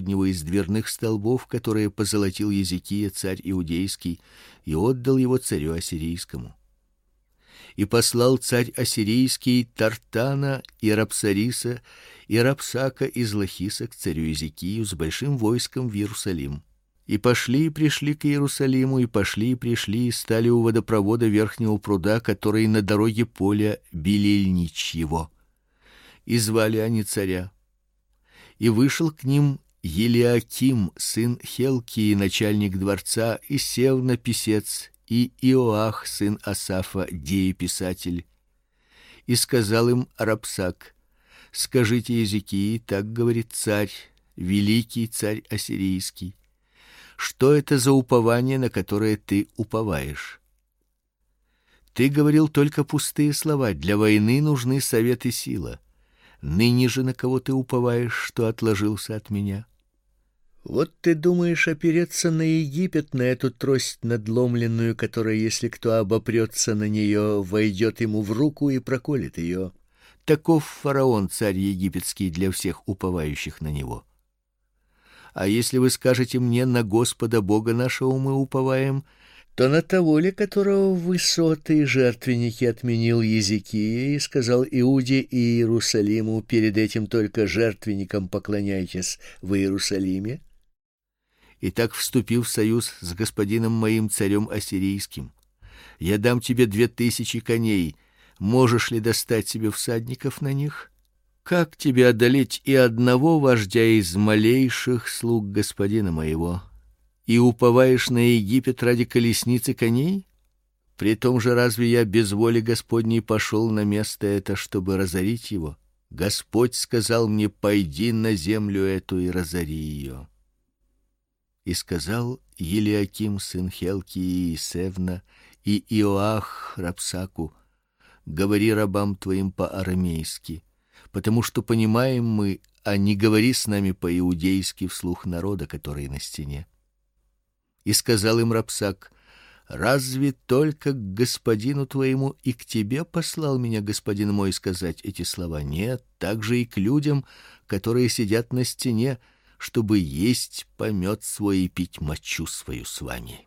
него из дверных столбов, которые позолотил Езекия, царь иудейский, и отдал его царю ассирийскому. И послал царь ассирийский Тартана и Рапсариса и Рапсака из Лахиса к царю Езекию с большим войском в Иерусалим. И пошли и пришли к Иерусалиму, и пошли и пришли, и стали у водопровода верхнего пруда, который на дороге поля Белильничьего. И звали они царя. И вышел к ним Елиаким, сын Хелкии, начальник дворца, и Севна писец, и Иоах, сын Асафа, дееписатель. И сказал им Рапсак: скажите Езекии, так говорит царь, великий царь ассирийский: что это за упование, на которое ты уповаешь? Ты говорил только пустые слова. Для войны нужны совет и сила. Ныне же на кого ты уповаешь, что отложился от меня? Вот ты думаешь опереться на Египет, на эту трость надломленную, которая, если кто обопрется на нее, войдет ему в руку и проколет ее. Таков фараон, царь египетский, для всех уповающих на него. А если вы скажете мне: на Господа Бога нашего мы уповаем, то на того ли, которого высоты и жертвенники отменил Езекия и сказал Иуде и Иерусалиму: перед этим только жертвенникам поклоняйтесь в Иерусалиме? И так, вступив в союз с господином моим царем ассирийским, я дам тебе 2000 коней. Можешь ли достать себе всадников на них? Как тебе одолеть и одного вождя из малейших слуг господина моего? И уповаешь на Египет ради колесницы коней? При том же разве я без воли Господней пошел на место это, чтобы разорить его? Господь сказал мне: пойди на землю эту и разори ее. И сказал Елиаким, сын Хелкии, и Севна, и Иоах Рапсаку: говори рабам твоим по-арамейски, потому что понимаем мы, а не говори с нами по-иудейски вслух народа, который на стене. И сказал им Рапсак: разве только к господину твоему и к тебе послал меня господин мой сказать эти слова? Нет, также и к людям, которые сидят на стене, чтобы есть помет свой и пить мочу свою с вами.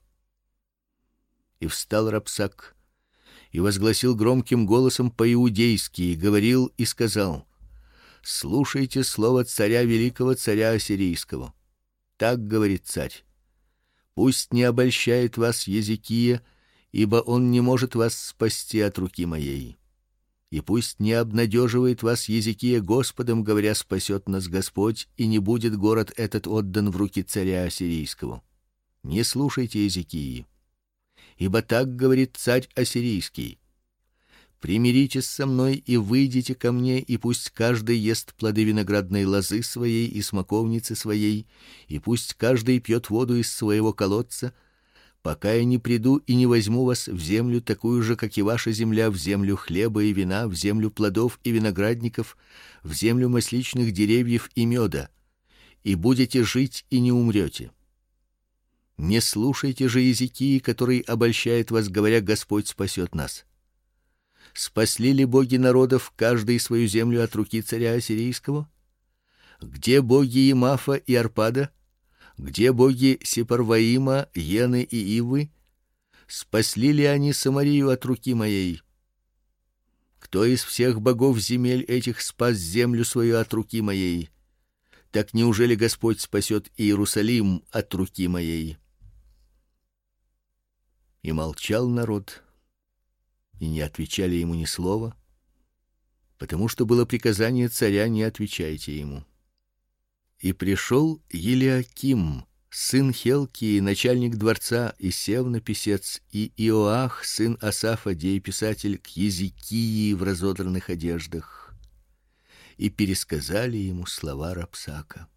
И встал Рапсак и возгласил громким голосом по-иудейски, и говорил и сказал: слушайте слово царя, великого царя ассирийского. Так говорит царь: пусть не обольщает вас Езекия, ибо он не может вас спасти от руки моей. И пусть не обнадеживает вас Езекия Господом, говоря: спасет нас Господь, и не будет город этот отдан в руки царя ассирийского. Не слушайте Езекии, ибо так говорит царь ассирийский: примиритесь со мной и выйдите ко мне, и пусть каждый ест плоды виноградной лозы своей и смоковницы своей, и пусть каждый пьет воду из своего колодца, пока я не приду и не возьму вас в землю такую же, как и ваша земля, в землю хлеба и вина, в землю плодов и виноградников, в землю масличных деревьев и меда, и будете жить и не умрете. Не слушайте же Езекии, который обольщает вас, говоря: Господь спасет нас. Спасли ли боги народов каждый свою землю от руки царя ассирийского? Где боги Емафа и Арпада? Где боги Сепарваима, Ены и Ивы? Спасли ли они Самарию от руки моей? Кто из всех богов земель этих спас землю свою от руки моей? Так неужели Господь спасет Иерусалим от руки моей? И молчал народ, и не отвечали ему ни слова, потому что было приказание царя: не отвечайте ему. И пришел Елиаким, сын Хелкии, начальник дворца, и Севна писец, и Иоах, сын Асафа, дееписатель, к Езекии в разодранных одеждах, и пересказали ему слова Рапсака.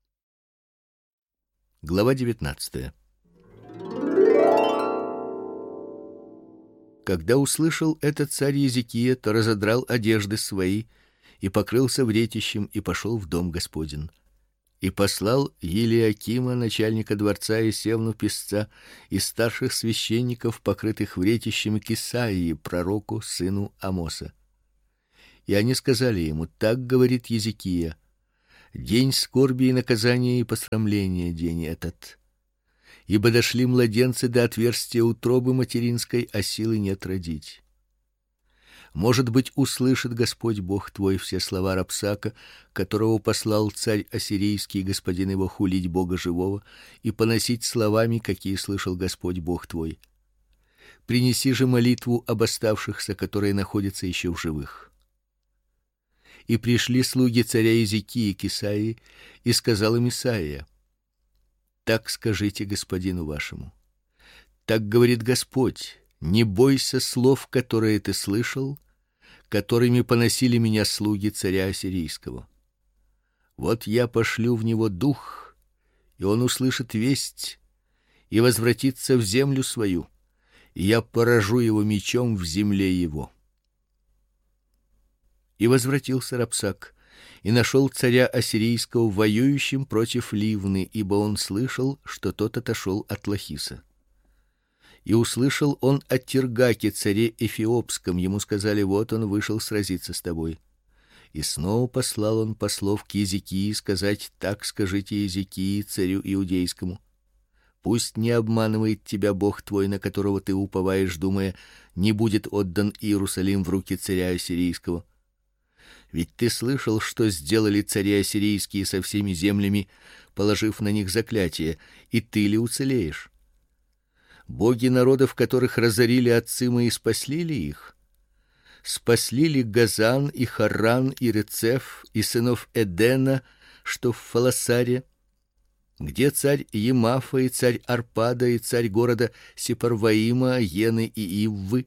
Глава 19. Когда услышал это царь Езекия, то разодрал одежды свои и покрылся вретищем и пошел в дом Господень. И послал Елиакима, начальника дворца, и Севну писца, и старших священников, покрытых вретищем, к Исаии, пророку, сыну Амоса. И они сказали ему: так говорит Езекия: День скорби и наказания и посрамления день этот. Ибо дошли младенцы до отверстия утробы материнской, а силы нет родить. Может быть, услышит Господь Бог твой все слова Рапсака, которого послал царь ассирийский, господин его, хулить Бога живого и поносить словами, какие слышал Господь Бог твой. Принеси же молитву об оставшихся, которые находятся еще в живых. И пришли слуги царя Иезекии к Исаии, и сказал им Исаия: так скажите господину вашему: так говорит Господь: не бойся слов, которые ты слышал, которыми поносили меня слуги царя ассирийского. Вот я пошлю в него дух, и он услышит весть и возвратится в землю свою, и я поражу его мечом в земле его. И возвратился Рапсак и нашел царя ассирийского воюющим против Ливны, ибо он слышал, что тот отошел от Лахиса. И услышал он о Тиргаке, царе эфиопском. Ему сказали: вот он вышел сразиться с тобой. И снова послал он послов к Иезекии сказать: так скажите Иезекии, царю иудейскому: пусть не обманывает тебя Бог твой, на которого ты уповаешь, думая, не будет отдан Иерусалим в руки царя ассирийского. Ведь ты слышал, что сделали цари ассирийские со всеми землями, положив на них заклятие, и ты ли уцелеешь? Боги народов, которых разорили отцы мои, спасли ли их? Спасли ли Газан и Харран и Рецеф и сынов Эдена, что в Фаласаре? Где царь Емафа и царь Арпада и царь города Сепарваима, Ены и Иввы?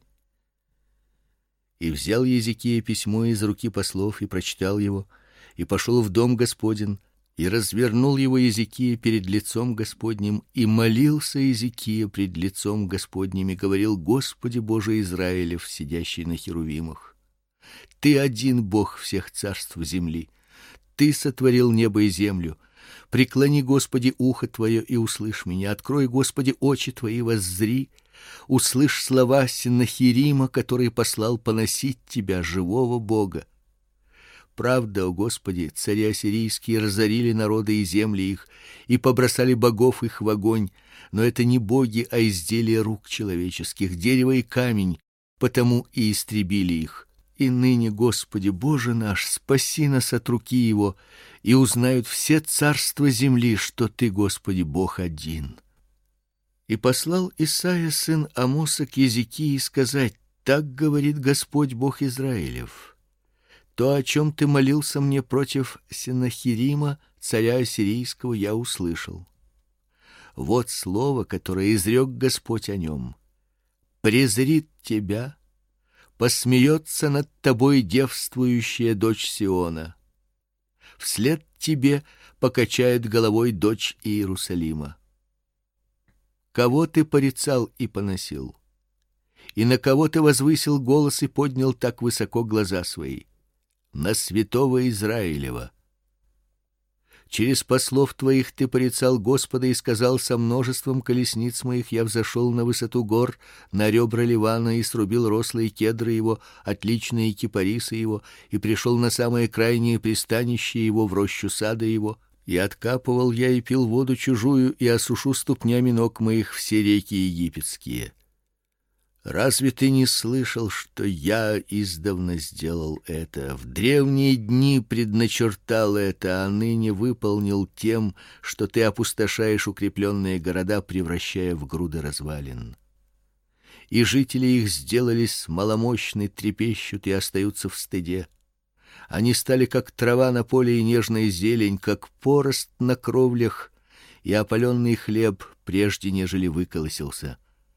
И взял Иезекия письмо из руки послов и прочитал его, и пошел в дом Господень, и развернул его Иезекия перед лицом Господним, и молился Иезекия пред лицом Господним и говорил: Господи Боже Израилев, сидящий на херувимах, ты один Бог всех царств земли. Ты сотворил небо и землю. Преклони, Господи, ухо твое и услышь меня. Открой, Господи, очи твои, воззри. Услышь слова Сеннахирима, который послал поносить тебя, живого Бога. Правда, о Господи, цари ассирийские разорили народы и земли их и побросали богов их в огонь, но это не боги, а изделия рук человеческих, дерево и камень, потому и истребили их. И ныне, Господи, Боже наш, спаси нас от руки его, и узнают все царства земли, что ты, Господи, Бог один. И послал Исаия сын Амоса к Иезекии сказать: так говорит Господь Бог Израилев: то, о чем ты молился мне против Сеннахирима, царя ассирийского, я услышал. Вот слово, которое изрек Господь о нем: презрит тебя, посмеется над тобой девствующая дочь Сиона. Вслед тебе покачает головой дочь Иерусалима. Кого ты порицал и поносил? И на кого ты возвысил голос и поднял так высоко глаза свои? На святого Израилева. Через послов твоих ты порицал Господа и сказал: со множеством колесниц моих я взошел на высоту гор, на ребра Ливана, и срубил рослые кедры его, отличные кипарисы его, и пришел на самое крайнее пристанище его, в рощу сада его. И откапывал я и пил воду чужую, и осушу ступнями ног моих все реки египетские. Разве ты не слышал, что я издавна сделал это, в древние дни предначертал это, а ныне выполнил тем, что ты опустошаешь укрепленные города, превращая в груды развалин? И жители их сделались маломощны, трепещут и остаются в стыде. Они стали как трава на поле и нежная зелень, как порост на кровлях и опаленный хлеб, прежде нежели выколосился.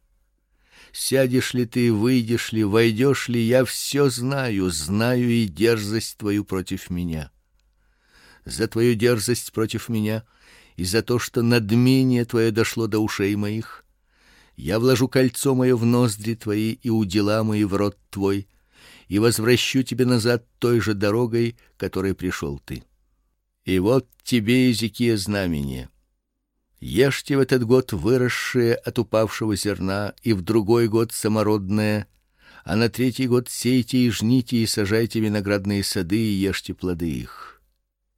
Сядешь ли ты, выйдешь ли, войдешь ли, я все знаю, знаю и дерзость твою против меня. За твою дерзость против меня и за то, что надмение твое дошло до ушей моих, я вложу кольцо мое в ноздри твои и удила мои в рот твой, и возвращу тебе назад той же дорогой, которой пришел ты. И вот тебе, Иезекия, знамение. Ешьте в этот год выросшее от упавшего зерна, и в другой год самородное, а на третий год сейте и жните и сажайте виноградные сады и ешьте плоды их.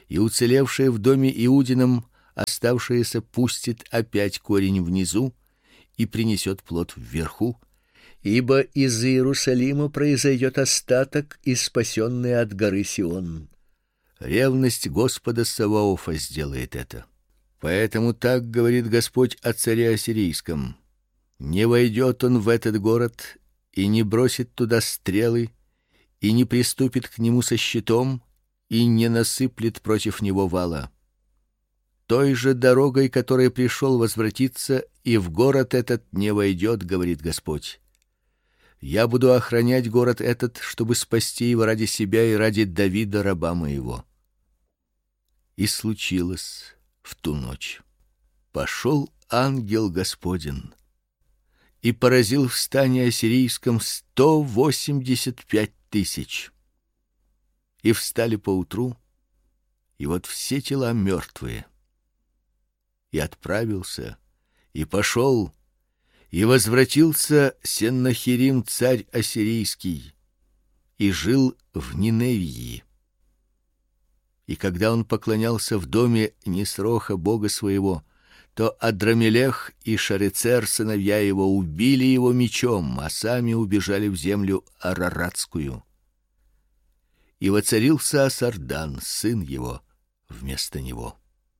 и уцелевшее в доме Иудином оставшееся пустит опять корень внизу и принесет плод вверху, ибо из Иерусалима произойдет остаток, и спасенный от горы Сион. Ревность Господа Саваофа сделает это. Поэтому так говорит Господь о царе ассирийском: не войдет он в этот город и не бросит туда стрелы, и не приступит к нему со щитом, и не насыплет против него вала. Той же дорогой, которой пришел, возвратится, и в город этот не войдет, говорит Господь. Я буду охранять город этот, чтобы спасти его ради себя и ради Давида раба моего. И случилось в ту ночь: пошел ангел Господень и поразил в стане ассирийском 185 тысяч. И встали поутру, и вот все тела мертвые. И отправился, и пошел, и возвратился Сеннахерим царь ассирийский, и жил в Ниневии. И когда он поклонялся в доме Нисроха бога своего, то Адрамелех и Шарецер сыновья его убили его мечом, а сами убежали в землю араратскую. И воцарился Асардан, сын его, вместо него.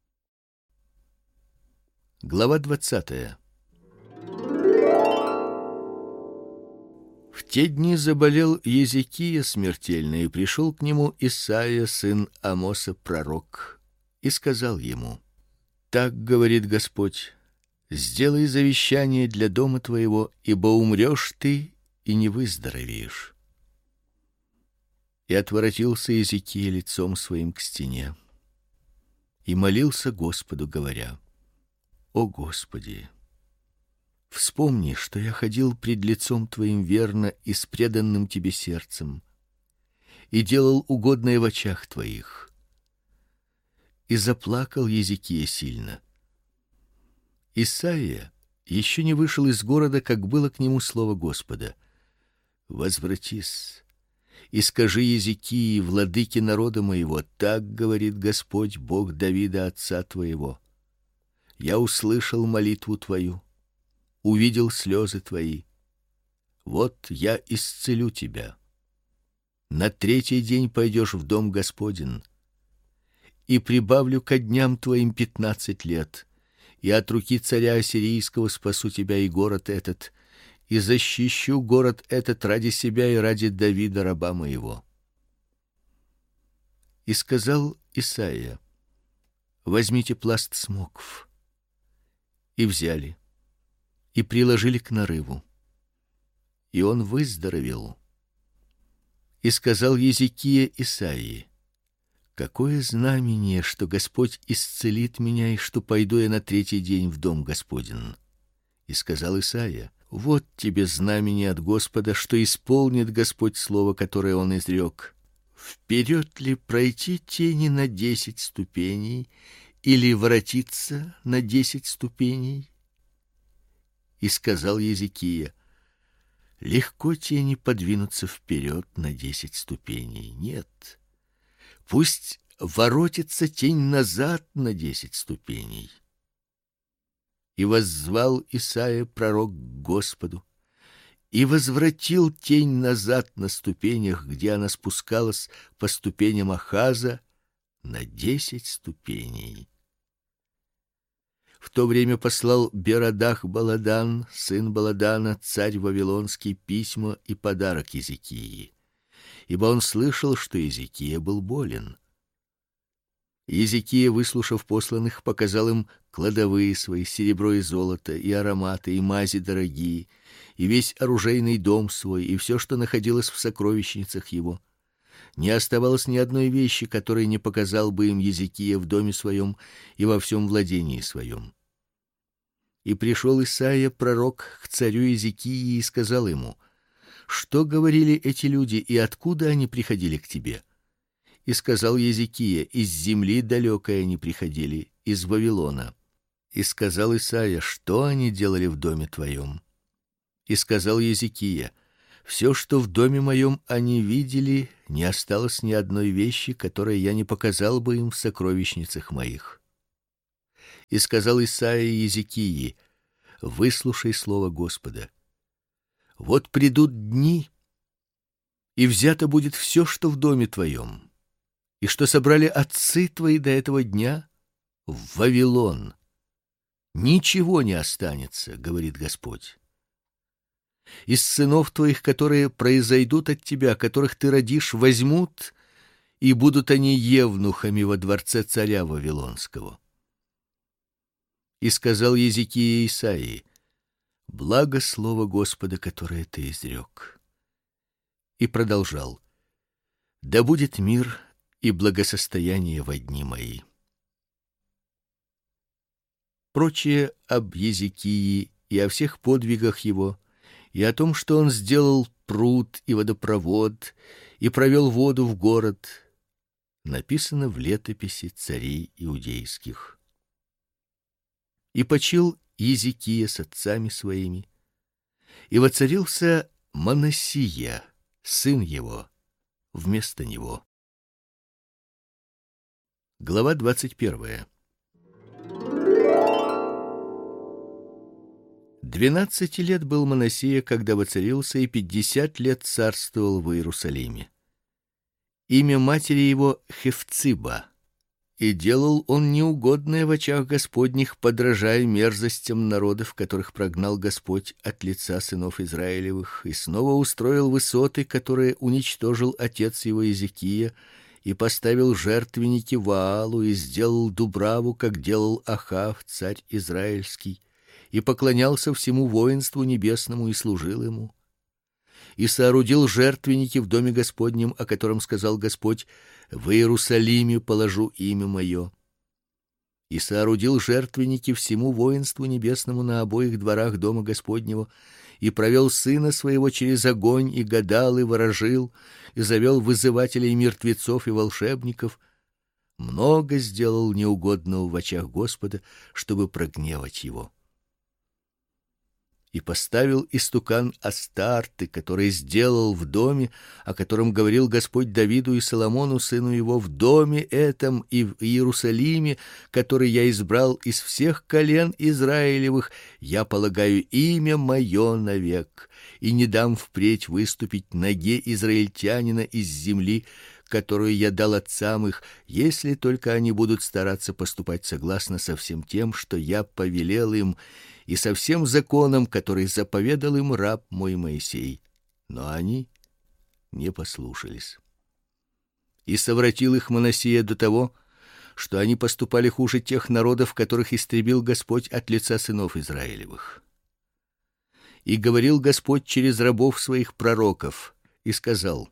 Глава 20. В те дни заболел Езекия смертельно, и пришел к нему Исаия, сын Амоса, пророк, и сказал ему: так говорит Господь: сделай завещание для дома твоего, ибо умрешь ты и не выздоровеешь. И отворотился Езекия лицом своим к стене и молился Господу, говоря: о Господи, вспомни, что я ходил пред лицом твоим верно и с преданным тебе сердцем, и делал угодное в очах твоих. И заплакал Езекия сильно. Исаия еще не вышел из города, как было к нему слово Господа: возвратись и скажи Езекии, владыке народа моего: так говорит Господь, Бог Давида отца твоего: я услышал молитву твою, увидел слезы твои. Вот я исцелю тебя. На третий день пойдешь в дом Господень, и прибавлю ко дням твоим 15 лет, и от руки царя ассирийского спасу тебя и город этот, и защищу город этот ради себя и ради Давида раба моего. И сказал Исаия: возьмите пласт смокв. И взяли, и приложили к нарыву, и он выздоровел. И сказал Езекия Исаии: какое знамение, что Господь исцелит меня, и что пойду я на третий день в дом Господень. И сказал Исаия: вот тебе знамение от Господа, что исполнит Господь слово, которое он изрек. Вперед ли пройти тени на 10 ступеней, или воротиться на 10 ступеней? И сказал Езекия: легко тени подвинуться вперед на 10 ступеней. Нет, пусть воротится тень назад на 10 ступеней. И воззвал Исаия пророк к Господу, и возвратил тень назад на ступенях, где она спускалась по ступеням Ахаза, на 10 ступеней. В то время послал Берадах-Баладан, сын Баладана, царь вавилонский, письма и подарок Езекии, ибо он слышал, что Езекия был болен. Езекия, выслушав посланных, показал им кладовые свои, серебро и золото, и ароматы, и мази дорогие, и весь оружейный дом свой, и все, что находилось в сокровищницах его. Не оставалось ни одной вещи, которой не показал бы им Езекия в доме своем и во всем владении своем. И пришел Исаия пророк к царю Езекии и сказал ему: что говорили эти люди и откуда они приходили к тебе? И сказал Езекия: из земли далекой они приходили, из Вавилона. И сказал Исаия: что они делали в доме твоем? И сказал Езекия: Все, что в доме моем они видели, не осталось ни одной вещи, которой я не показал бы им в сокровищницах моих. И сказал Исаия Иезекии: выслушай слово Господа. Вот придут дни, и взято будет все, что в доме твоем, и что собрали отцы твои до этого дня, в Вавилон. Ничего не останется, говорит Господь. Из сынов твоих, которые произойдут от тебя, которых ты родишь, возьмут, и будут они евнухами во дворце царя вавилонского. И сказал Иезекия Исаии: благо слово Господа, которое ты изрек. И продолжал: да будет мир и благосостояние во дни мои. Прочее об Иезекии и о всех подвигах его, и о том, что он сделал пруд и водопровод, и провел воду в город, написано в летописи царей иудейских. И почил Иезекия с отцами своими, и воцарился Манассия, сын его, вместо него. Глава 21. 12 лет был Манассия, когда воцарился, и 50 лет царствовал в Иерусалиме. Имя матери его Хефциба. И делал он неугодное в очах Господних, подражая мерзостям народов, которых прогнал Господь от лица сынов Израилевых, и снова устроил высоты, которые уничтожил отец его Иезекия, и поставил жертвенники Ваалу, и сделал дубраву, как делал Ахав, царь израильский, и поклонялся всему воинству небесному и служил ему. И соорудил жертвенники в доме Господнем, о котором сказал Господь: в Иерусалиме положу имя мое. И соорудил жертвенники всему воинству небесному на обоих дворах дома Господнего, и провел сына своего через огонь, и гадал, и ворожил, и завел вызывателей мертвецов и волшебников. Много сделал неугодного в очах Господа, чтобы прогневать его. И поставил истукан Астарты, который сделал в доме, о котором говорил Господь Давиду и Соломону сыну его: в доме этом и в Иерусалиме, который я избрал из всех колен Израилевых, я полагаю имя мое навек, и не дам впредь выступить ноге израильтянина из земли, которую я дал отцам их, если только они будут стараться поступать согласно со всем тем, что я повелел им, и со всем законом, который заповедал им раб мой Моисей. Но они не послушались. И совратил их Манассия до того, что они поступали хуже тех народов, которых истребил Господь от лица сынов Израилевых. И говорил Господь через рабов своих пророков, и сказал: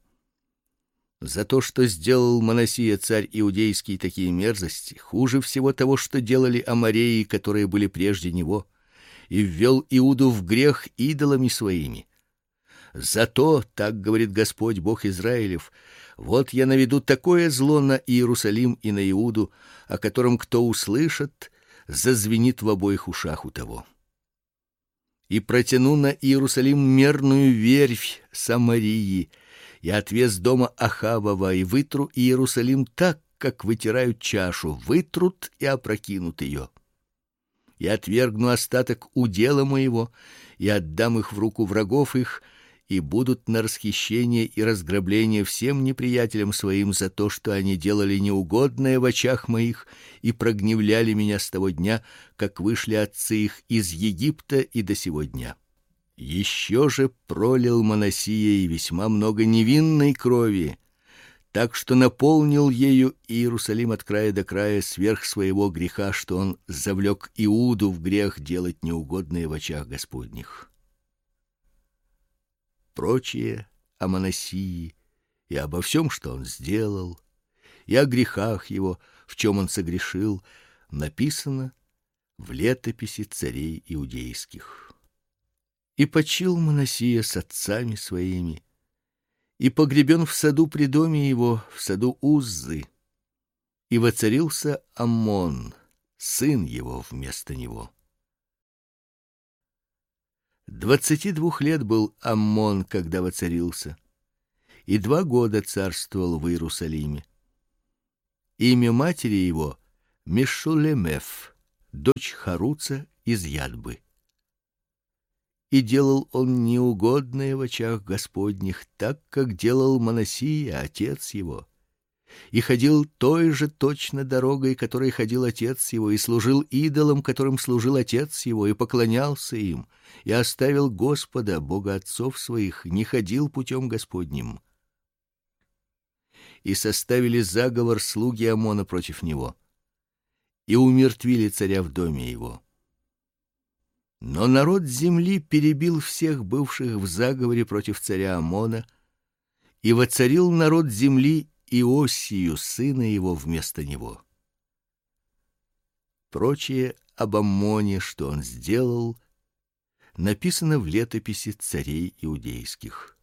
за то, что сделал Манассия царь иудейский такие мерзости, хуже всего того, что делали амореи, которые были прежде него, и ввел Иуду в грех идолами своими. Зато, так говорит Господь Бог Израилев, вот я наведу такое зло на Иерусалим и на Иуду, о котором кто услышит, зазвенит в обоих ушах у того. И протяну на Иерусалим мерную верфь Самарии, и отвес дома Ахавова, и вытру Иерусалим так, как вытирают чашу, вытрут и опрокинут ее. И отвергну остаток удела моего, и отдам их в руку врагов их, и будут на расхищение и разграбление всем неприятелям своим за то, что они делали неугодное в очах моих и прогневляли меня с того дня, как вышли отцы их из Египта, и до сего дня. Еще же пролил Манассия и весьма много невинной крови, так что наполнил ею Иерусалим от края до края сверх своего греха, что он завлек Иуду в грех делать неугодное в очах Господних. Прочее о Манассии и обо всем, что он сделал, и о грехах его, в чем он согрешил, написано в летописи царей иудейских. И почил Манассия с отцами своими, и погребен в саду при доме его, в саду Уззы, и воцарился Аммон, сын его, вместо него. 22 лет был Аммон, когда воцарился, и 2 года царствовал в Иерусалиме. Имя матери его Мешулемеф, дочь Харуца из Ядбы. И делал он неугодное в очах Господних, так как делал Манасия, отец его, и ходил той же точно дорогой, которой ходил отец его, и служил идолам, которым служил отец его, и поклонялся им, и оставил Господа, Бога отцов своих, не ходил путем Господним. И составили заговор слуги Амона против него, и умертвили царя в доме его. Но народ земли перебил всех бывших в заговоре против царя Амона, и воцарил народ земли Иосию, сына его, вместо него. Прочее об Аммоне, что он сделал, написано в летописи царей иудейских.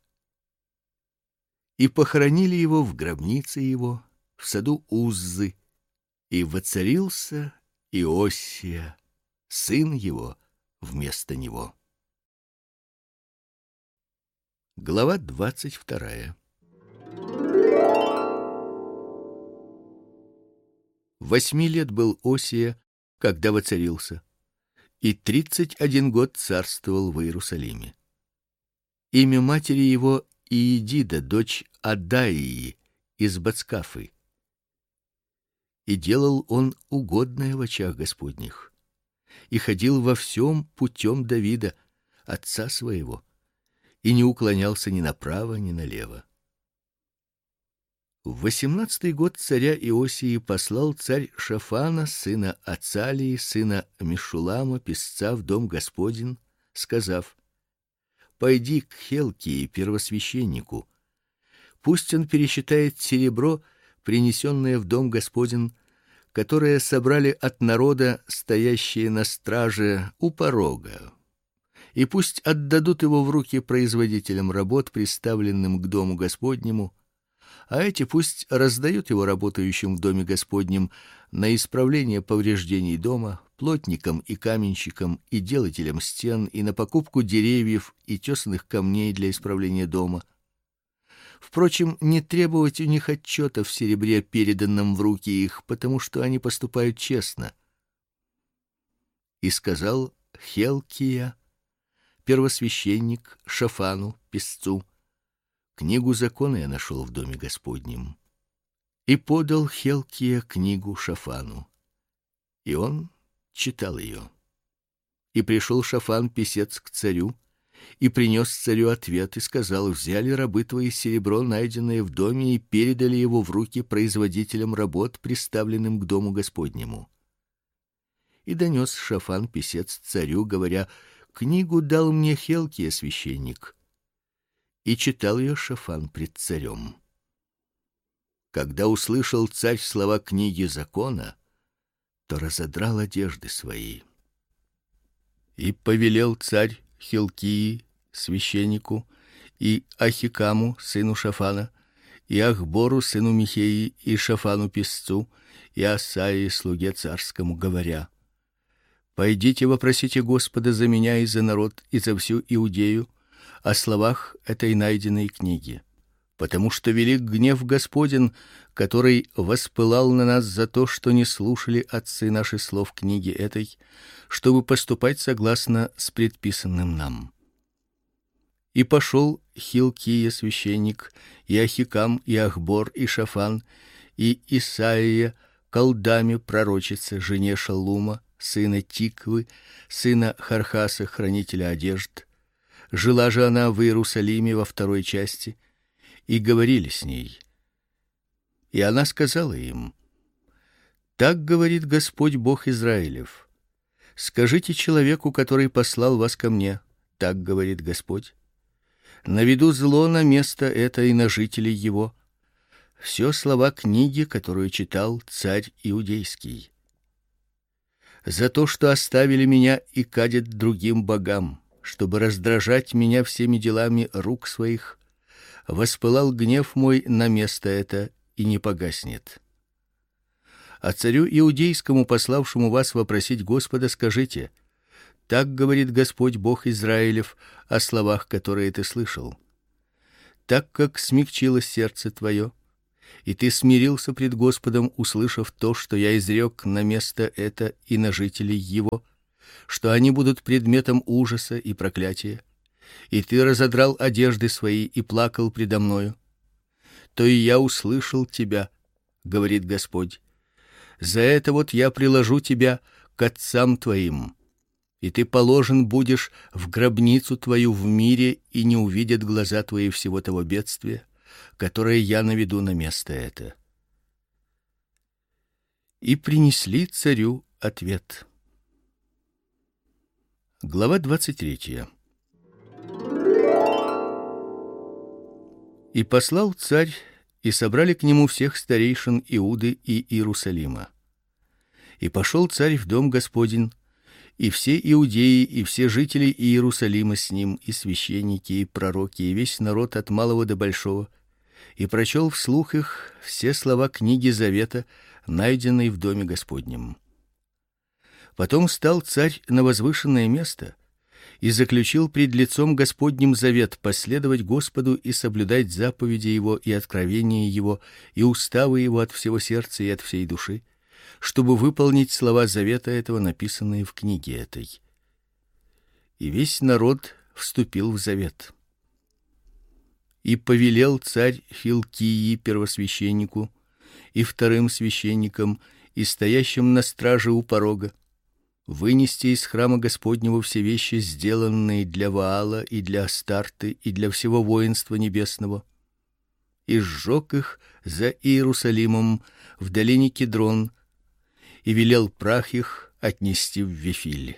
И похоронили его в гробнице его, в саду Уззы, и воцарился Иосия, сын его, вместо него. Глава 22. 8 лет был Осия, когда воцарился, и 31 год царствовал в Иерусалиме. Имя матери его Иедида, дочь Адаии из Бацкафы. И делал он угодное в очах Господних, и ходил во всем путем Давида, отца своего, и не уклонялся ни направо, ни налево. В 18-й год царя Иосии послал царь Шафана, сына Ацалии, сына Мешулама, писца, в дом Господень, сказав: «Пойди к Хелкии, первосвященнику, пусть он пересчитает серебро, принесенное в дом Господень, которое собрали от народа, стоящие на страже у порога, и пусть отдадут его в руки производителям работ, приставленным к дому Господнему, а эти пусть раздают его работающим в доме Господнем на исправление повреждений дома, плотникам и каменщикам и делателям стен, и на покупку деревьев и тесаных камней для исправления дома. Впрочем, не требовать у них отчета в серебре, переданном в руки их, потому что они поступают честно». И сказал Хелкия, первосвященник, Шафану, писцу: «Книгу закона я нашел в доме Господнем». И подал Хелкия книгу Шафану, и он читал ее. И пришел Шафан, писец, к царю, и принес царю ответ, и сказал: «Взяли рабы твои серебро, найденное в доме, и передали его в руки производителям работ, приставленным к дому Господнему». И донес Шафан, писец, царю, говоря: «Книгу дал мне Хелкия, священник». И читал ее Шафан пред царем. Когда услышал царь слова книги закона, то разодрал одежды свои. И повелел царь Хилкии, священнику, и Ахикаму, сыну Шафана, и Ахбору, сыну Михеи, и Шафану, писцу, и Асаии, слуге царскому, говоря: «Пойдите вопросите Господа за меня и за народ, и за всю Иудею о словах этой найденной книги, потому что велик гнев Господень, который воспылал на нас за то, что не слушали отцы наши слов книги этой, чтобы поступать согласно с предписанным нам». И пошел Хилкия священник, и Ахикам, и Ахбор, и Шафан, и Исаия к Алдаме пророчице, жене Шаллума, сына Тиквы, сына Хархаса, хранителя одежд. Жила же она в Иерусалиме во второй части, и говорили с ней. И она сказала им: «Так говорит Господь Бог Израилев: скажите человеку, который послал вас ко мне, так говорит Господь: наведу зло на место это и на жителей его». Все слова книги, которую читал царь иудейский. «За то, что оставили меня и кадят другим богам, чтобы раздражать меня всеми делами рук своих, воспылал гнев мой на место это и не погаснет. А царю иудейскому, пославшему вас вопросить Господа, скажите: Так говорит Господь Бог Израилев о словах, которые ты слышал. Так как смягчилось сердце твое, и ты смирился пред Господом, услышав то, что я изрек на место это и на жителей его, что они будут предметом ужаса и проклятия, и ты разодрал одежды свои и плакал предо мною, то и я услышал тебя, говорит Господь. За это вот я приложу тебя к отцам твоим, и ты положен будешь в гробницу твою в мире, и не увидят глаза твои всего того бедствия, которое я наведу на место это. И принесли царю ответ. Глава 23. И послал царь, и собрали к нему всех старейшин Иуды и Иерусалима. И пошел царь в дом Господень, и все иудеи, и все жители Иерусалима с ним, и священники, и пророки, и весь народ от малого до большого, и прочел вслух их все слова книги завета, найденной в доме Господнем. Потом стал царь на возвышенное место и заключил пред лицом Господним завет последовать Господу и соблюдать заповеди его и откровения его и уставы его от всего сердца и от всей души, чтобы выполнить слова завета этого, написанные в книге этой. И весь народ вступил в завет. И повелел царь Хилкии первосвященнику и вторым священникам и стоящим на страже у порога вынести из храма Господнего все вещи, сделанные для Ваала и для Астарты и для всего воинства небесного, и сжег их за Иерусалимом в долине Кидрон, и велел прах их отнести в Вифиль.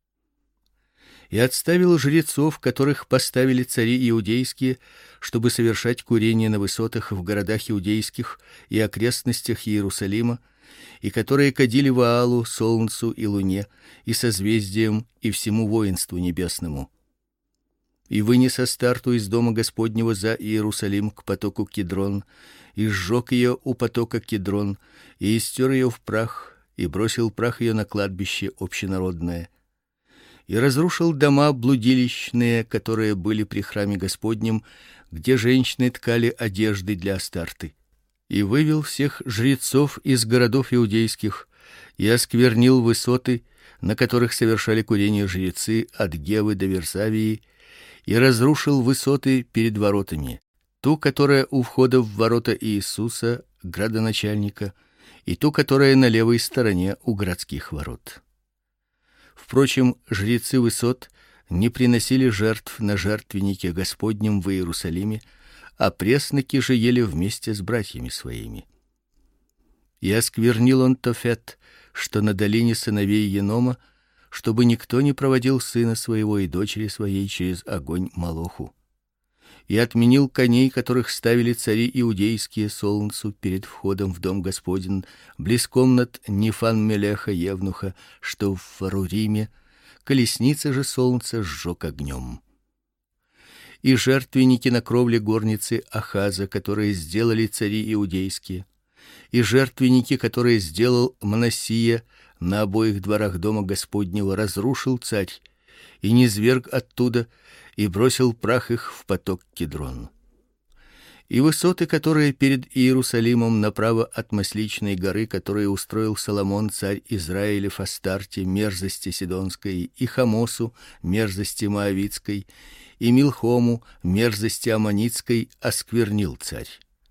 И отставил жрецов, которых поставили цари иудейские, чтобы совершать курение на высотах в городах иудейских и окрестностях Иерусалима, и которые кадили Ваалу, солнцу и луне, и созвездиям, и всему воинству небесному. И вынес Астарту из дома Господнего за Иерусалим к потоку Кидрон, и сжег ее у потока Кидрон, и истер ее в прах, и бросил прах ее на кладбище общенародное, и разрушил дома блудилищные, которые были при храме Господнем, где женщины ткали одежды для Астарты, и вывел всех жрецов из городов иудейских, и осквернил высоты, на которых совершали курение жрецы от Гевы до Версавии, и разрушил высоты перед воротами, ту, которая у входа в ворота Иисуса, градоначальника, и ту, которая на левой стороне у городских ворот. Впрочем, жрецы высот не приносили жертв на жертвеннике Господнем в Иерусалиме, а пресноки же ели вместе с братьями своими. И осквернил он Тофет, что на долине сыновей Енома, чтобы никто не проводил сына своего и дочери своей через огонь Молоху. И отменил коней, которых ставили цари иудейские солнцу перед входом в дом Господень, близ комнат Нифан-Мелеха Евнуха, что в Фаруриме, колесницы же солнца сжег огнем. И жертвенники на кровле горницы Ахаза, которые сделали цари иудейские, и жертвенники, которые сделал Манассия на обоих дворах дома Господнего, разрушил царь и низверг оттуда, и бросил прах их в поток Кидрон. И высоты, которые перед Иерусалимом направо от Масличной горы, которые устроил Соломон царь Израилев, Астарте, мерзости Сидонской, и Хамосу, мерзости Моавитской, и Милхому, мерзости Аммонитской, осквернил царь.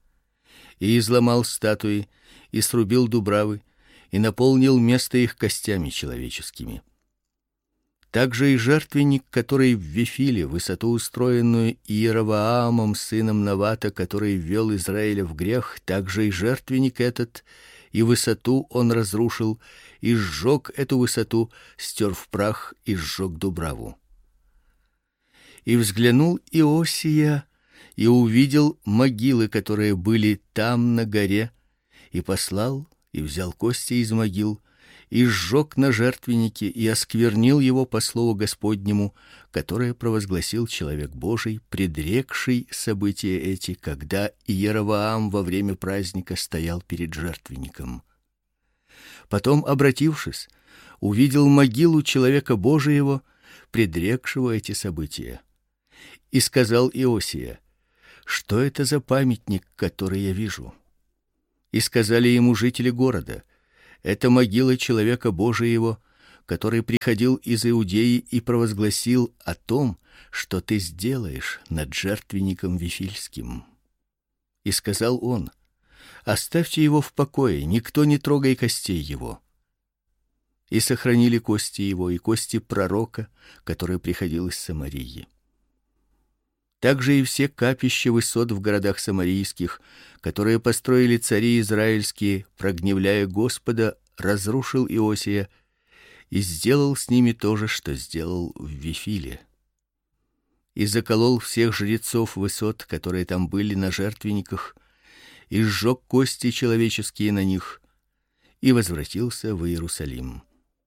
И изломал статуи, и срубил дубравы, и наполнил место их костями человеческими. Также и жертвенник, который в Вифиле, высоту устроенную Иеровоамом сыном Навата, который ввел Израиля в грех, также и жертвенник этот, и высоту он разрушил, и сжег эту высоту, стер в прах и сжег дубраву. И взглянул Иосия, и увидел могилы, которые были там на горе, и послал, и взял кости из могил, и сжег на жертвеннике, и осквернил его по слову Господнему, которое провозгласил человек Божий, предрекший события эти, когда Иеровоам во время праздника стоял перед жертвенником. Потом, обратившись, увидел могилу человека Божиего, предрекшего эти события. И сказал Иосия: что это за памятник, который я вижу? И сказали ему жители города: это могила человека Божиего, который приходил из Иудеи и провозгласил о том, что ты сделаешь над жертвенником Вифильским. И сказал он: оставьте его в покое, никто не трогай костей его. И сохранили кости его и кости пророка, который приходил из Самарии. Также и все капища высот в городах самарийских, которые построили цари израильские, прогневляя Господа, разрушил Иосия и сделал с ними то же, что сделал в Вифиле. И заколол всех жрецов высот, которые там были на жертвенниках, и сжег кости человеческие на них, и возвратился в Иерусалим.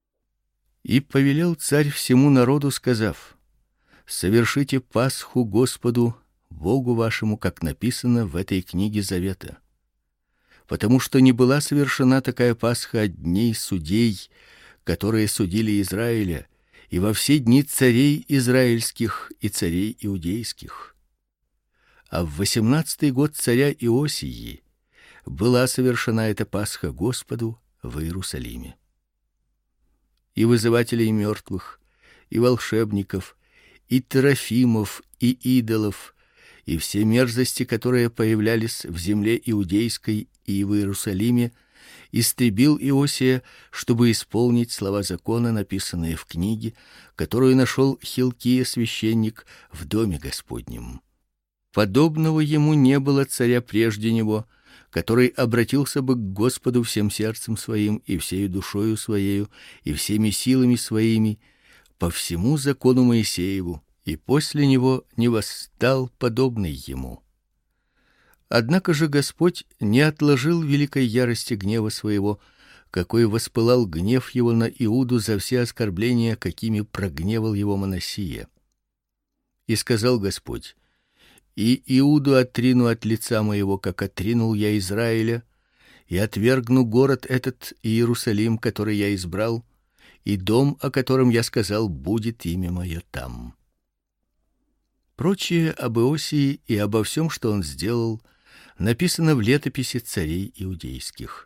И повелел царь всему народу, сказав: совершите Пасху Господу, Богу вашему, как написано в этой книге завета. Потому что не была совершена такая Пасха от дней судей, которые судили Израиля, и во все дни царей израильских и царей иудейских. А в 18-й год царя Иосии была совершена эта Пасха Господу в Иерусалиме. И вызывателей мертвых, и волшебников, и трофимов, и идолов, и все мерзости, которые появлялись в земле иудейской и в Иерусалиме, истребил Иосия, чтобы исполнить слова закона, написанные в книге, которую нашел Хилкия священник в доме Господнем. Подобного ему не было царя прежде него, который обратился бы к Господу всем сердцем своим и всею душою своею и всеми силами своими по всему закону Моисееву, и после него не восстал подобный ему. Однако же Господь не отложил великой ярости гнева своего, какой воспылал гнев его на Иуду за все оскорбления, какими прогневал его Манассия. И сказал Господь: и Иуду отрину от лица моего, как отринул я Израиля, и отвергну город этот Иерусалим, который я избрал, и дом, о котором я сказал: будет имя мое там. Прочее об Иосии и обо всем, что он сделал, написано в летописи царей иудейских.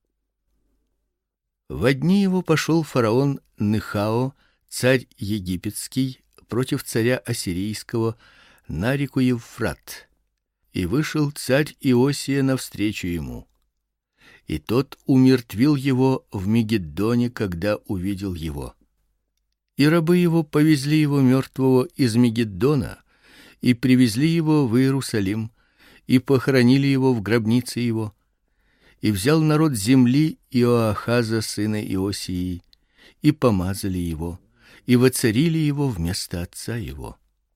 Во дни его пошел фараон Нехао, царь египетский, против царя ассирийского на реку Евфрат. И вышел царь Иосия навстречу ему. И тот умертвил его в Мегиддоне, когда увидел его. И рабы его повезли его мертвого из Мегиддона и привезли его в Иерусалим и похоронили его в гробнице его. И взял народ земли Иоахаза сына Иосии и помазали его и воцарили его вместо отца его.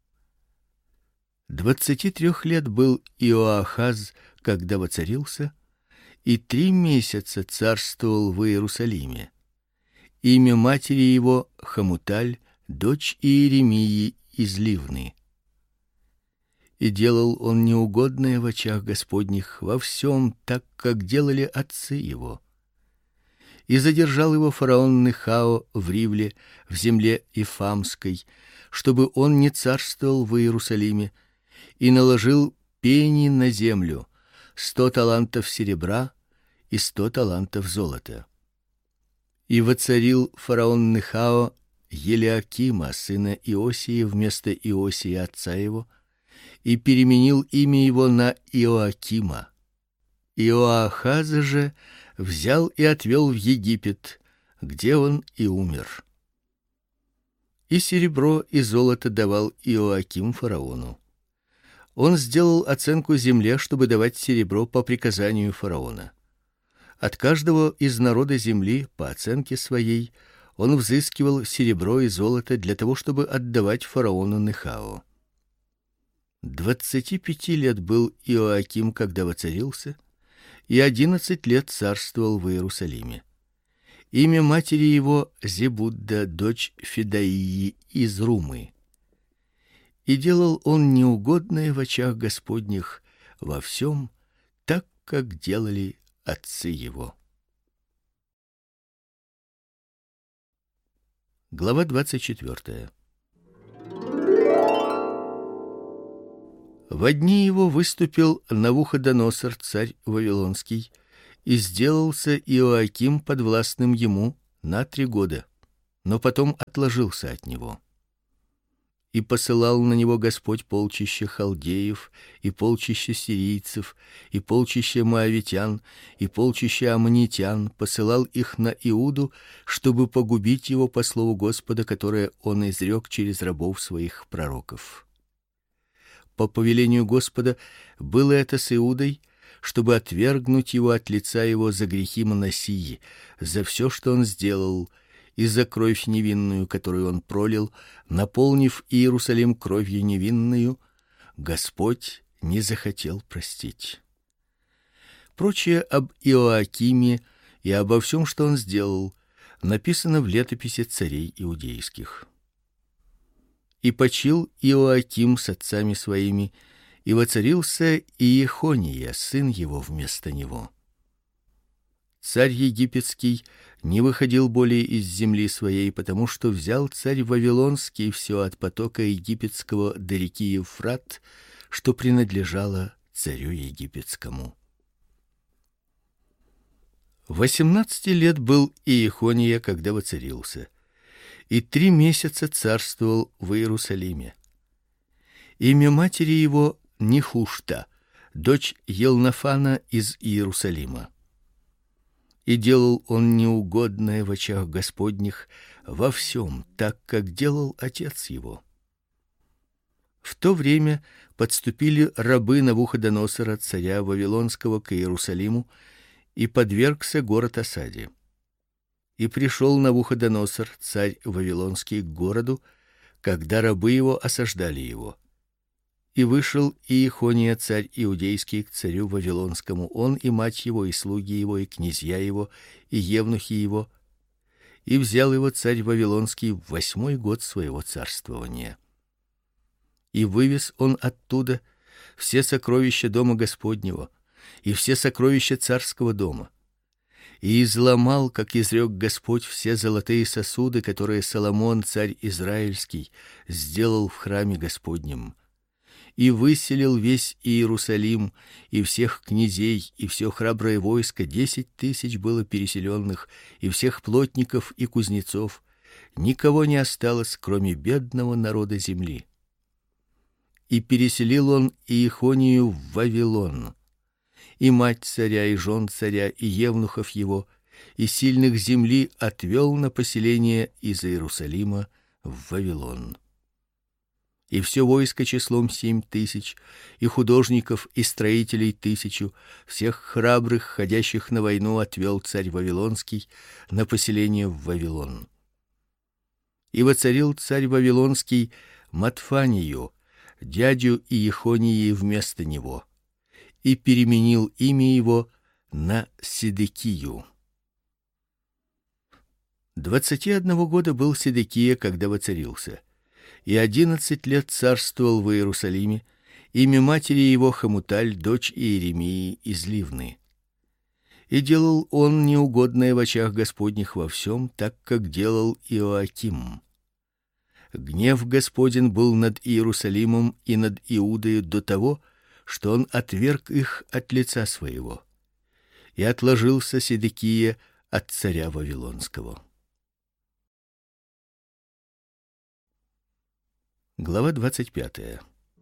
23 лет был Иоахаз, когда воцарился, и 3 месяца царствовал в Иерусалиме. Имя матери его Хамуталь, дочь Иеремии из Ливны. И делал он неугодное в очах Господних во всем, так как делали отцы его. И задержал его фараон Нехао в Ривле, в земле Ифамской, чтобы он не царствовал в Иерусалиме, и наложил пени на землю: 100 талантов серебра и 100 талантов золота. И воцарил фараон Нехао Елиакима, сына Иосии, вместо Иосии отца его, и переменил имя его на Иоакима. Иоахаза же взял и отвел в Египет, где он и умер. И серебро и золото давал Иоаким фараону. Он сделал оценку земле, чтобы давать серебро по приказанию фараона. От каждого из народа земли по оценке своей он взыскивал серебро и золото для того, чтобы отдавать фараону Нехао. 25 лет был Иоаким, когда воцарился, и 11 лет царствовал в Иерусалиме. Имя матери его Зебудда, дочь Федаии из Румы. И делал он неугодное в очах Господних во всем, так как делали отцы его. Глава 24. Во дни его выступил Навуходоносор, царь вавилонский, и сделался Иоаким подвластным ему на 3 года, но потом отложился от него. И посылал на него Господь полчища халдеев, и полчища сирийцев, и полчища моавитян, и полчища аммонитян, посылал их на Иуду, чтобы погубить его по слову Господа, которое он изрёк через рабов своих пророков. По повелению Господа было это с Иудой, чтобы отвергнуть его от лица его за грехи Манассии, за все, что он сделал, и за кровь невинную, которую он пролил, наполнив Иерусалим кровью невинную, Господь не захотел простить. Прочее об Иоакиме и обо всем, что он сделал, написано в летописи царей иудейских. И почил Иоаким с отцами своими, и воцарился Иехония, сын его, вместо него. Царь египетский не выходил более из земли своей, потому что взял царь вавилонский все от потока египетского до реки Евфрат, что принадлежало царю египетскому. 18 лет был Иехония, когда воцарился, и 3 месяца царствовал в Иерусалиме. Имя матери его Нехушта, дочь Елнафана из Иерусалима. И делал он неугодное в очах Господних во всем, так как делал отец его. В то время подступили рабы Навуходоносора, царя вавилонского, к Иерусалиму, и подвергся город осаде. И пришел Навуходоносор, царь вавилонский, к городу, когда рабы его осаждали его. И вышел Иехония, царь иудейский, к царю вавилонскому, он и мать его, и слуги его, и князья его, и евнухи его, и взял его царь вавилонский в 8-й год своего царствования. И вывез он оттуда все сокровища дома Господнего и все сокровища царского дома, и изломал, как изрёк Господь, все золотые сосуды, которые Соломон, царь израильский, сделал в храме Господнем. И выселил весь Иерусалим, и всех князей, и все храброе войско, 10 000 было переселенных, и всех плотников и кузнецов, никого не осталось, кроме бедного народа земли. И переселил он Иехонию в Вавилон, и мать царя, и жен царя, и евнухов его, и сильных земли отвел на поселение из Иерусалима в Вавилон. И все войско числом 7 000, и художников, и строителей 1000, всех храбрых, ходящих на войну, отвел царь вавилонский на поселение в Вавилон. И воцарил царь вавилонский Матфанию, дядю Иехонии, вместо него, и переменил имя его на Седекию. 21 года был Седекия, когда воцарился, и 11 лет царствовал в Иерусалиме. Имя матери его Хамуталь, дочь Иеремии из Ливны. И делал он неугодное в очах Господних во всем, так как делал Иоаким. Гнев Господень был над Иерусалимом и над Иудою до того, что он отверг их от лица своего. И отложился Седекия от царя вавилонского. Глава 25.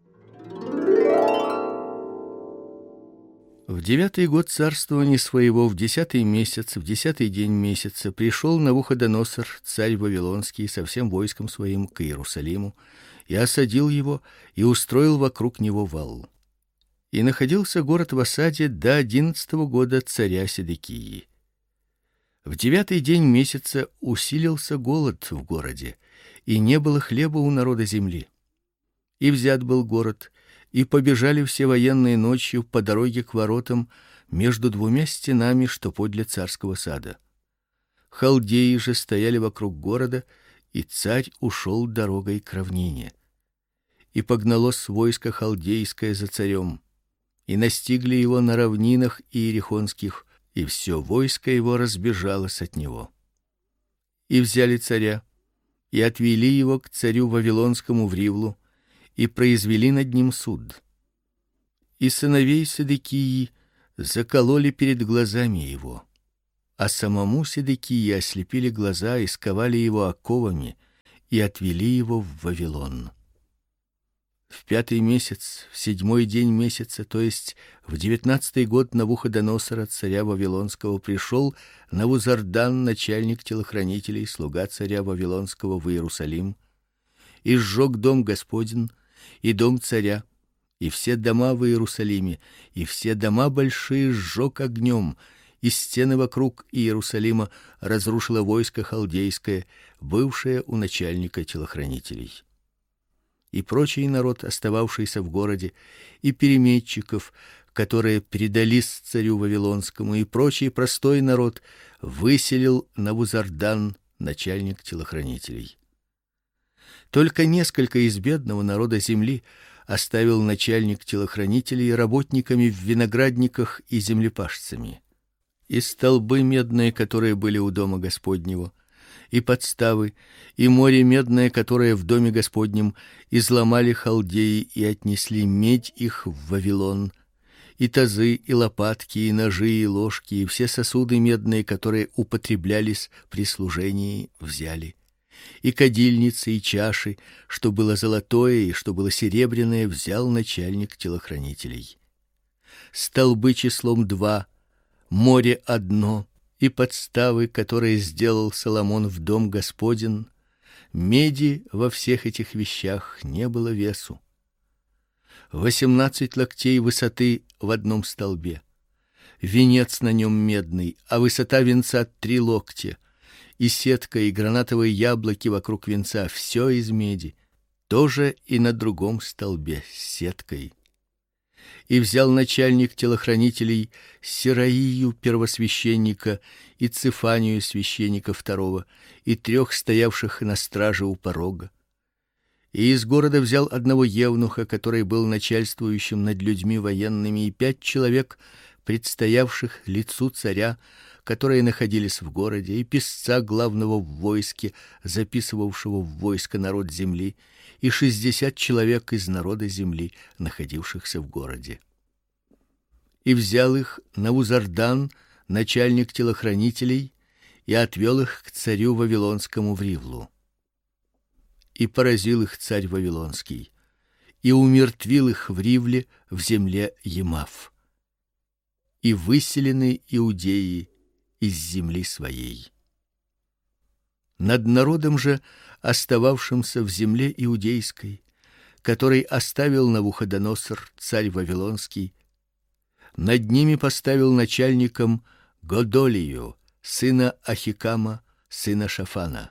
В 9-й год царствования своего, в 10-й месяц, в 10-й день месяца, пришел Навуходоносор, царь вавилонский, со всем войском своим к Иерусалиму, и осадил его, и устроил вокруг него вал. И находился город в осаде до 11-го года царя Седекии. В 9-й день месяца усилился голод в городе, и не было хлеба у народа земли. И взят был город, и побежали все военные ночью по дороге к воротам между 2 стенами, что подле царского сада. Халдеи же стояли вокруг города, и царь ушел дорогой к равнине. И погналось войско халдейское за царем, и настигли его на равнинах иерихонских, и все войско его разбежалось от него. И взяли царя, и отвели его к царю вавилонскому в Ривлу и произвели над ним суд. И сыновей Седекии закололи перед глазами его, а самому Седекии ослепили глаза и сковали его оковами и отвели его в Вавилон. В 5-й месяц, в 7-й день месяца, то есть в 19-й год Навуходоносора, царя вавилонского, пришел Навузардан, начальник телохранителей, слуга царя вавилонского, в Иерусалим, и сжег дом Господень и дом царя, и все дома в Иерусалиме, и все дома большие сжег огнем, и стены вокруг Иерусалима разрушило войско халдейское, бывшее у начальника телохранителей. И прочий народ, остававшийся в городе, и переметчиков, которые предались царю вавилонскому, и прочий простой народ выселил Навузардан, начальник телохранителей. Только несколько из бедного народа земли оставил начальник телохранителей работниками в виноградниках и землепашцами. И столбы медные, которые были у дома Господнего, и подставы, и море медное, которое в доме Господнем, изломали халдеи и отнесли медь их в Вавилон, и тазы, и лопатки, и ножи, и ложки, и все сосуды медные, которые употреблялись при служении, взяли. И кадильницы, и чаши, что было золотое и что было серебряное, взял начальник телохранителей. Столбы числом 2, море 1, и подставы, которые сделал Соломон в дом Господень, меди во всех этих вещах не было весу. 18 локтей высоты в одном столбе, венец на нем медный, а высота венца 3 локтя, и сетка, и гранатовые яблоки вокруг венца, все из меди, тоже и на другом столбе с сеткой. И взял начальник телохранителей Сераию первосвященника и Цефанию священника второго и 3 стоявших на страже у порога. И из города взял одного евнуха, который был начальствующим над людьми военными, и 5 человек, предстоявших лицу царя, которые находились в городе, и писца главного в войске, записывавшего в войско народ земли, и 60 человек из народа земли, находившихся в городе. И взял их Навузардан, начальник телохранителей, и отвел их к царю вавилонскому в Ривлу. И поразил их царь вавилонский, и умертвил их в Ривле в земле Емав. И выселены иудеи из земли своей. Над народом же, остававшимся в земле иудейской, который оставил Навуходоносор, царь вавилонский, над ними поставил начальником Годолию, сына Ахикама, сына Шафана.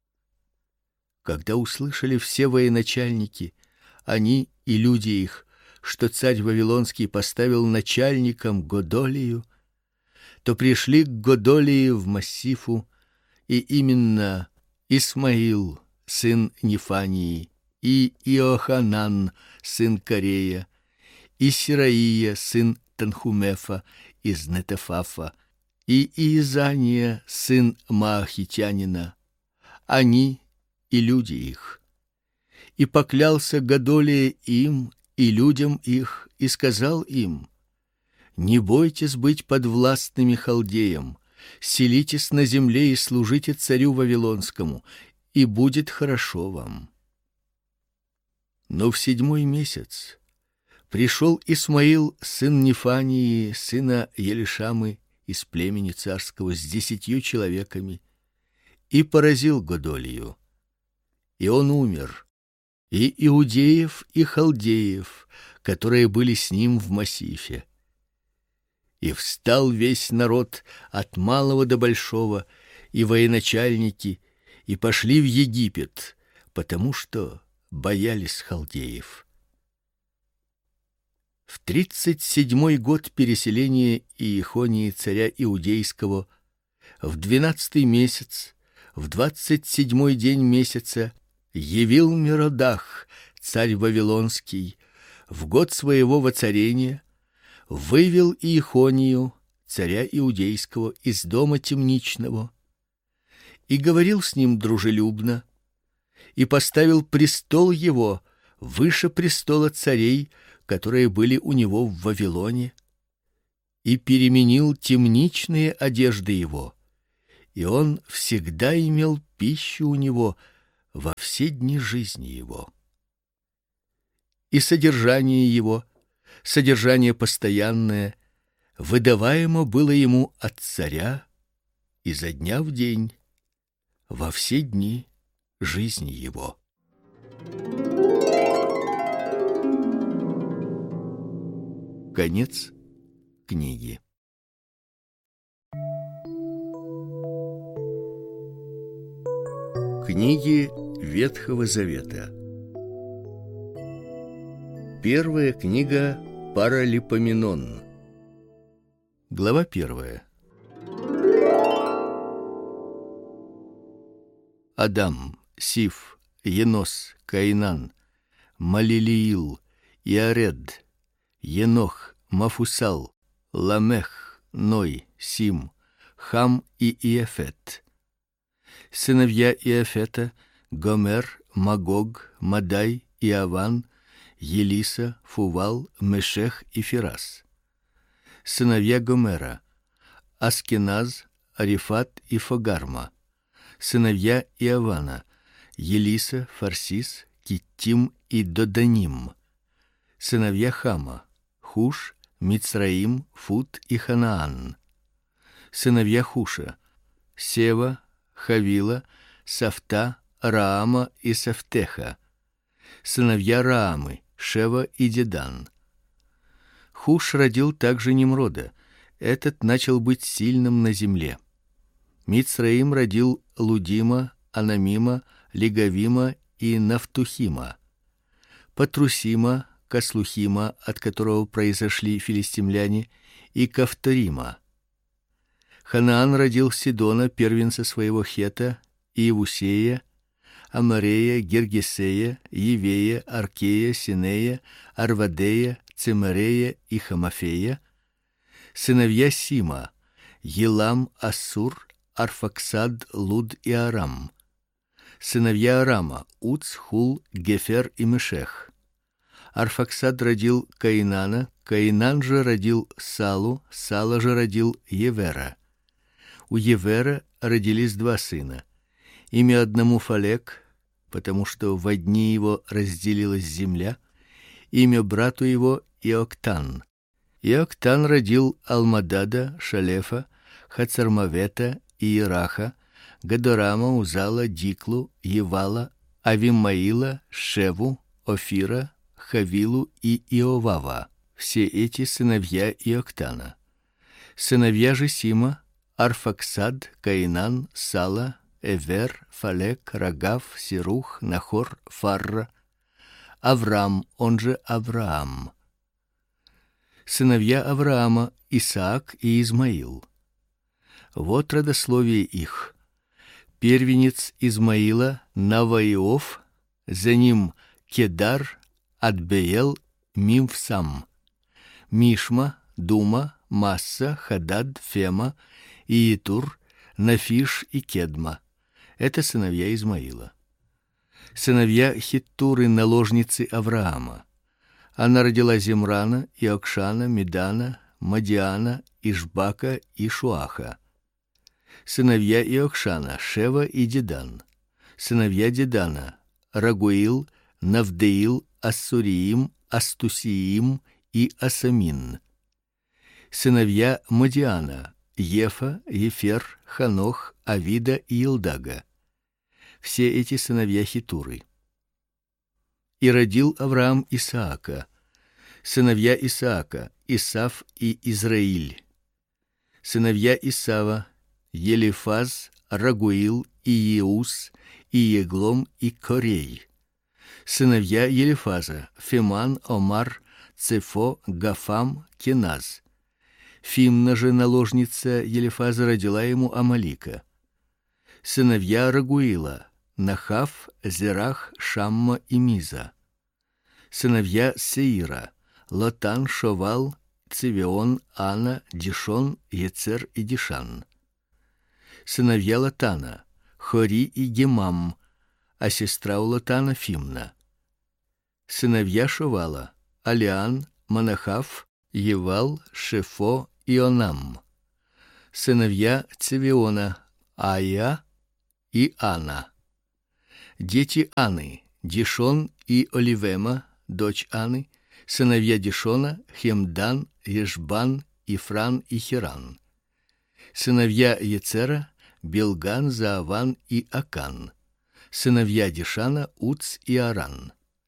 Когда услышали все военачальники, они и люди их, что царь вавилонский поставил начальником Годолию, то пришли к Годолии в Массифу, и именно Исмаил, сын Нефании, и Иоханан, сын Карея, и Сираия, сын Танхумефа из Нетефафа, и Иезания, сын Маахитянина, они и люди их. И поклялся Годолия им и людям их, и сказал им: не бойтесь быть подвластными халдеям, селитесь на земле и служите царю вавилонскому, и будет хорошо вам. Но в 7-й месяц пришел Исмаил, сын Нефании, сына Елишамы, из племени царского, с 10 человеками, и поразил Годолию. И он умер, и иудеев, и халдеев, которые были с ним в Массифе. И встал весь народ от малого до большого, и военачальники, и пошли в Египет, потому что боялись халдеев. В 37-й год переселения Иехонии царя иудейского, в 12-й месяц, в 27-й день месяца, явил Миродах, царь вавилонский, в год своего воцарения, вывел Иехонию, царя иудейского, из дома темничного, и говорил с ним дружелюбно, и поставил престол его выше престола царей, которые были у него в Вавилоне, и переменил темничные одежды его, и он всегда имел пищу у него во все дни жизни его. И содержание его, содержание постоянное, выдаваемо было ему от царя изо дня в день во все дни жизни его. Конец книги. Книги Ветхого Завета. Первая книга Паралипоменон. Глава 1. Адам, Сиф, Енос, Каинан, Малилиил, Иаред, Енох, Мафусал, Ламех, Ной, Сим, Хам и Иефет. Сыновья Иефета: Гомер, Магог, Мадай, Иаван, Елиса, Фувал, Мешех и Фирас. Сыновья Гомера: Аскеназ, Арифат и Фагарма. Сыновья Иавана: Елиса, Фарсис, Киттим и Доданим. Сыновья Хама: Хуш, Мицраим, Фут и Ханаан. Сыновья Хуша: Сева, Хавила, Сафта, Раама и Сафтеха. Сыновья Раамы: Шева и Дедан. Хуш родил также Немрода. Этот начал быть сильным на земле. Мицраим родил Лудима, Анамима, Легавима и Нафтухима. Патрусима, Каслухима, от которого произошли филистимляне, и Кавторима. Ханаан родил Сидона, первенца своего Хета, Иевусея, Амарея, Гергесея, Евея, Аркея, Синея, Арвадея, Цемарея и Хамафея. Сыновья Сима: Елам, Ассур, Арфаксад, Луд и Арам. Сыновья Арама: Уц, Хул, Гефер и Мешех. Арфаксад родил Каинана, Каинан же родил Салу, Сала же родил Евера. У Евера родились два сына. Имя одному Фалек, потому что во дни его разделилась земля, имя брату его Иоктан. Иоктан родил Алмадада, Шалефа, Хацармавета и Ираха, Гадорама, Узала, Диклу, Евала, Авимаила, Шеву, Офира, Хавилу и Иовава. Все эти сыновья Иоктана. Сыновья же Сима: Арфаксад, Каинан, Сала, Эвер, Фалек, Рагав, Сирух, Нахор, Фарра, Аврам, он же Авраам. Сыновья Авраама: Исаак и Измаил. Вот родословие их. Первенец Измаила Наваиов, за ним Кедар, Адбеел, Мимфсам, Мишма, Дума, Масса, Хадад, Фема, Иетур, Нафиш и Кедма. Это сыновья Измаила. Сыновья Хиттуры, наложницы Авраама. Она родила Зимрана, Иокшана, Медана, Мадиана, Ишбака и Шуаха. Сыновья Иокшана: Шева и Дедан. Сыновья Дедана: Рагуил, Навдеил, Ассуриим, Астусиим и Асамин. Сыновья Мадиана: Ефа, Ефер, Ханох, Авида и Илдага. Все эти сыновья Хитуры. И родил Авраам Исаака. Сыновья Исаака: Исав и Израиль. Сыновья Исава: Елифаз, Рагуил и Еус, и Еглом и Корей. Сыновья Елифаза: Феман, Омар, Цефо, Гафам, Кеназ. Фимна же, наложница Елифаза, родила ему Амалика. Сыновья Рагуила: Нахав, Зерах, Шамма и Миза. Сыновья Сеира: Лотан, Шовал, Цивион, Ана, Дишон, Ецер и Дишан. Сыновья Лотана: Хори и Гемам, а сестра у Лотана Фимна. Сыновья Шувала: Алиан, Манахав, Евал, Шефо и Онам. Сыновья Цевиона: Ая и Ана. Дети Аны: Дишон и Оливема, дочь Аны. Сыновья Дишона: Хемдан, Ешбан, Ифран и Хиран. Сыновья Ецера: Билган, Зааван и Акан. Сыновья Дишана: Уц и Аран.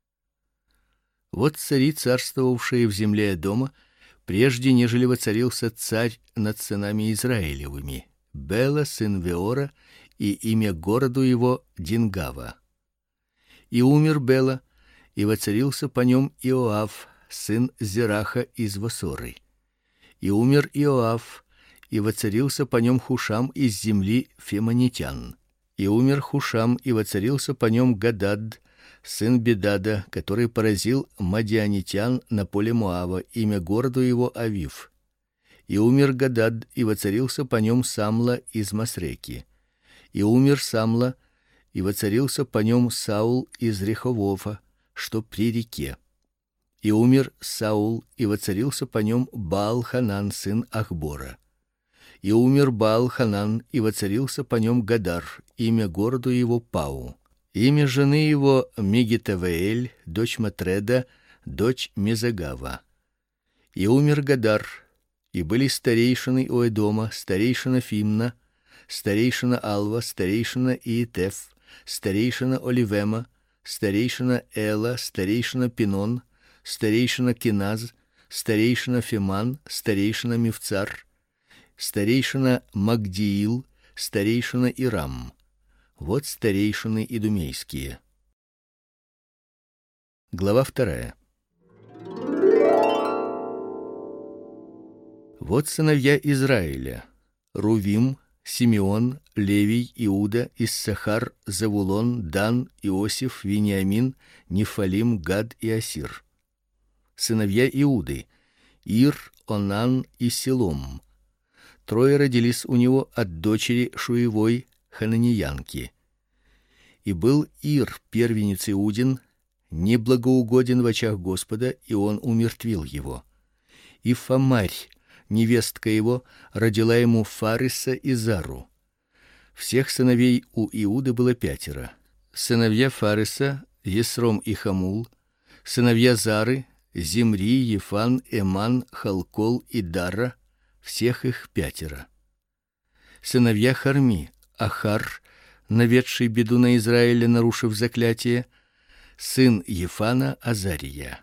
Вот цари, царствовавшие в земле Эдома, прежде нежели воцарился царь над сынами Израилевыми: Бела, сын Веора, и имя городу его Дингава. И умер Бела, и воцарился по нем Иоав, сын Зераха из Восоры. И умер Иоав, и воцарился по нем Хушам из земли фемонитян. И умер Хушам, и воцарился по нем Гадад, сын Бедада, который поразил мадианитян на поле Моава, имя городу его Авив. И умер Гадад, и воцарился по нем Самла из Масреки. И умер Самла, и воцарился по нем Саул из Реховофа, что при реке. И умер Саул, и воцарился по нем Баал-Ханан, сын Ахбора. И умер Баал-Ханан, и воцарился по нем Гадар, имя городу его Пау. Имя жены его Мегитавеэль, дочь Матреда, дочь Мезагава. И умер Гадар, и были старейшины у Эдома: старейшина Фимна, старейшина Алва, старейшина Иетеф, старейшина Оливема, старейшина Эла, старейшина Пинон, старейшина Киназ, старейшина Феман, старейшина Мивцар, старейшина Магдиил, старейшина Ирам. Вот старейшины идумейские. Глава 2. Вот сыновья Израиля: Рувим, Симеон, Левий, Иуда, Иссахар, Завулон, Дан, Иосиф, Вениамин, Нефалим, Гад и Асир. Сыновья Иуды: Ир, Онан и Силом. Трое родились у него от дочери Шуевой, хананеянки. И был Ир, первенец Иудин, неблагоугоден в очах Господа, и он умертвил его. И Фамарь, невестка его, родила ему Фариса и Зару. Всех сыновей у Иуды было 5. Сыновья Фариса: Есром и Хамул. Сыновья Зары: Зимри, Ефан, Эман, Халкол и Дара. Всех их 5. Сыновья Харми: Ахар, наведший беду на Израиле, нарушив заклятие, сын Ефана Азария.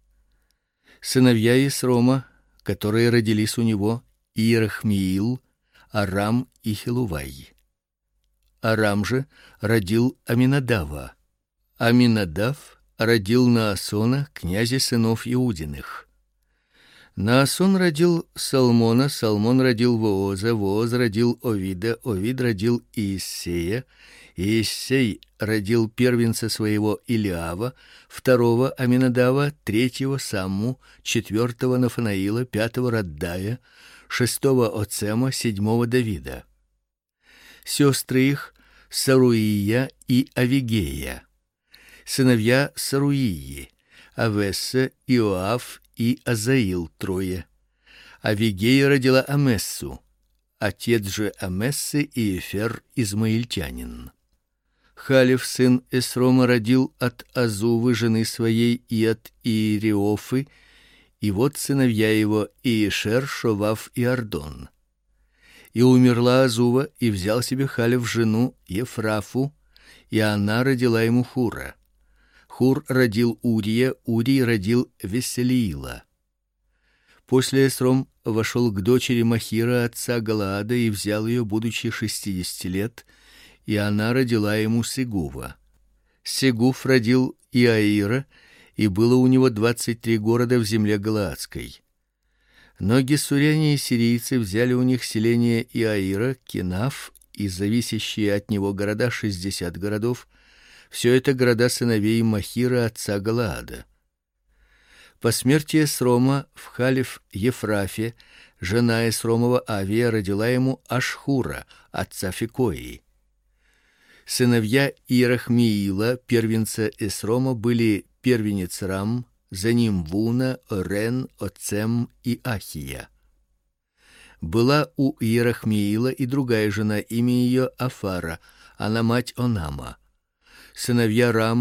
Сыновья Есрома, которые родились у него: Иерахмиил, Арам и Хилувай. Арам же родил Аминадава. Аминадав родил Наасона, князя сынов Иудиных. Наасон родил Салмона, Салмон родил Вооза, Вооз родил Овида, Овид родил Иессея, Иессей родил первенца своего Илиава, 2 Аминадава, 3 Самму, 4 Нафанаила, 5 Раддая, 6 Оцема, 7 Давида. Сестры их: Саруия и Авигея. Сыновья Саруии: Авесса, Иоав и Азаил 3. Авигея родила Амессу. Отец же Амессы Иефер измаильтянин. Халев, сын Эсрома, родил от Азувы, жены своей, и от Иериофы, и вот сыновья его: Иешер, Шовав и Ардон. И умерла Азува, и взял себе Халев жену Ефрафу, и она родила ему Хура. Хур родил Урия, Урий родил Веселиила. После Эсром вошел к дочери Махира, отца Галаада, и взял ее, будучи 60 лет, и она родила ему Сегува. Сегув родил Иаира, и было у него 23 города в земле галаадской. Но гессуряне и сирийцы взяли у них селение Иаира, Кинаф и зависящие от него города, 60 городов. Все это города сыновей Махира, отца Галаада. По смерти Эсрома в Халев-Ефрафе жена Эсромова Авия родила ему Ашхура, отца Фикоии. Сыновья Иерахмеила, первенца Эсрома, были первенец Рам, за ним Вуна, Орен, Оцем и Ахия. Была у Иерахмеила и другая жена, имя ее Афара, она мать Онама. Сыновья Рама